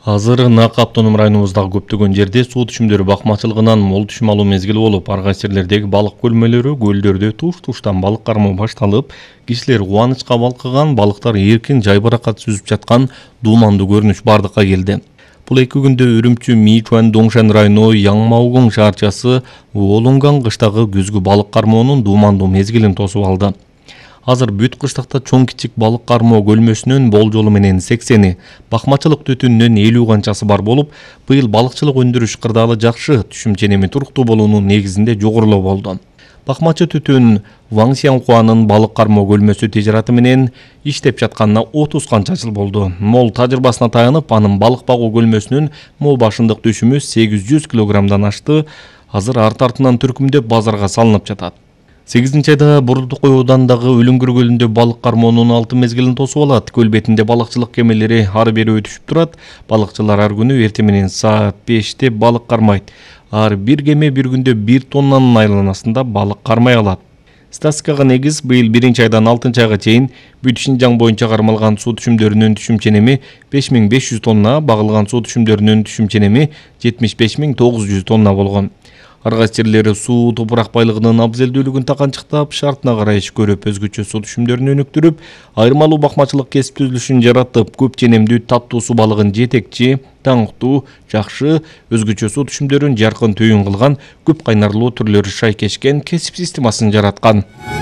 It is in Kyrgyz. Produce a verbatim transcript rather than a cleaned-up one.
Азыр Нак автоном районубуздагы көптөгөн жерде суу түшүмдөрү бакмачылыгынан мол түшүм алуу мезгили болуп, ар кайсы жерлердеги балык көлмөлөрү, көлдөрдө туш-туштан балык кармоо башталып, кишилер кубанычка балкыган, балыктар эркин жайбаракат сүзүп жаткан дуумандуу көрүнүш бардыкка келди. Бул эки күндө Үрүмчү, Мичуан, Доңшан району Яңмаугуң шаарчасы Уолунган кыштагы күзгү балык кармоонун дуумандуу мезгилин тосуп алды. Азыр бүт кыштакта чоң-кичик балык кармоо көлмөсүнүн болжолу менен сексени, бакмачылык түтүнүнөн элүү канчасы бар болуп, быйыл балыкчылык өндүрүш кырдаалы жакшы, түшүм ченеми туруктуу болуунун негизинде жогорулоо болду. Бакмачы түтүн Ваң Сяңхуанын балык кармоо көлмөсү тижараты менен иштеп жатканына отуз канча жыл болду. Мол тажрыйбасына таянып, анын балык багуу көлмөсүнүн мол башындык түшүмү сегиз жүз килограммдан ашты. Азыр арт артынан түркүмдөп базарга салынып жатат. сегизинчи айда Бурдукой оодандагы Өлүңгүр көлүндө балык кармоонун алтын мезгилин тосуп алат. Көл бетинде балыкчылык кемелери ары бери өтүшүп турат. Балыкчылар ар күнү эртең менен саат беште балык кармайт. Ар бир кеме бир күндө бир тоннанын айланасында балык кармай алат. Статистикага негиз быйыл биринчи айдан алтынчы айга чейин бүт Шинжаң боюнча кармалган суу түшүмдөрүнүн түшүм ченеми беш миң беш жүз тонна, багылган суу түшүмдөрүнүн түшүм ченеми жетимиш беш миң тогуз жүз тонна болгон. Ар кайсы жерлери суу, топурак байлыгынын абзелдүүлүгүн таканчыктап, шартына карай иш көрүп, өзгөчө суу түшүмдөрүн өнүктүрүп, айырмалуу бакмачылык кесип түзүлүшүн жаратып, көп ченемдүү таттуу суу балыгын жетекчи, таңктуу, жакшы, өзгөчө суу түшүмдөрүн жаркын түйүн кылган, көп кайнарлуу түрлөрү шайкешкен кесип системасын жараткан.